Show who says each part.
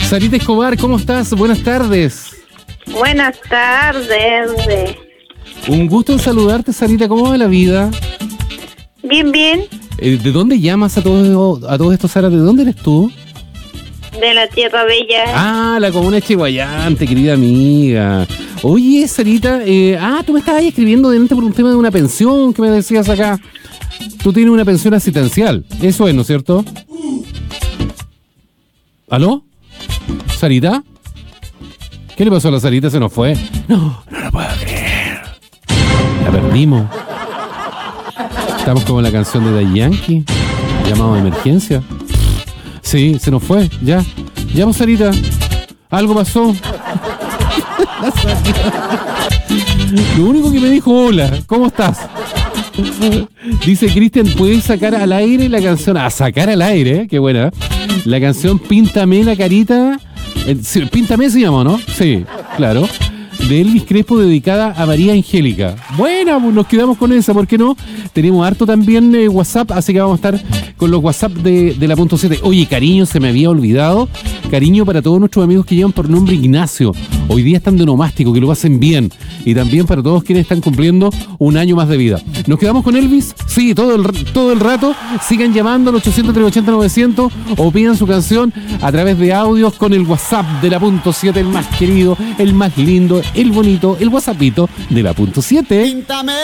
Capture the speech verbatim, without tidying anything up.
Speaker 1: Sarita Escobar, ¿cómo estás? Buenas tardes.
Speaker 2: Buenas tardes.
Speaker 1: Un gusto en saludarte, Sarita. ¿Cómo va la vida?
Speaker 2: Bien, bien.
Speaker 1: Eh, ¿De dónde llamas a todo, a todo esto, Sara? ¿De dónde eres tú?
Speaker 2: De la Tierra Bella.
Speaker 1: Ah, la comuna de Chihuayante, querida amiga. Oye, Sarita, eh, ah, tú me estabas ahí escribiendo delante por un tema de una pensión que me decías acá. Tú tienes una pensión asistencial. Eso es, ¿no es cierto? ¿Aló? ¿Sarita? ¿Qué le pasó a la Sarita? Se nos fue. No, no lo puedo creer. La perdimos. Estamos como en la canción de Daddy Yankee. Llamado de emergencia. Sí, se nos fue. Ya. Ya, pues, Sarita. Algo pasó. La Sarita. Lo único que me dijo, hola, ¿cómo estás? Dice Cristian, ¿puedes sacar al aire la canción? A sacar al aire, ¿eh? Qué buena. La canción Píntame la carita. Eh, sí, Píntame se llama, ¿no? Sí, claro. De Elvis Crespo, dedicada a María Angélica. Buena, pues nos quedamos con esa, ¿por qué no? Tenemos harto también eh, WhatsApp, así que vamos a estar con los WhatsApp de, de la punto siete. Oye, cariño, se me había olvidado. Cariño para todos nuestros amigos que llevan por nombre Ignacio. Hoy día están de nomástico, que lo pasen bien. Y también para todos quienes están cumpliendo un año más de vida. ¿Nos quedamos con Elvis? Sí, todo el, todo el rato. Sigan llamando al ochocientos, trescientos ochenta, novecientos o pidan su canción a través de audios con el WhatsApp de la punto siete, el más querido, el más lindo, el bonito, el WhatsAppito de la punto siete.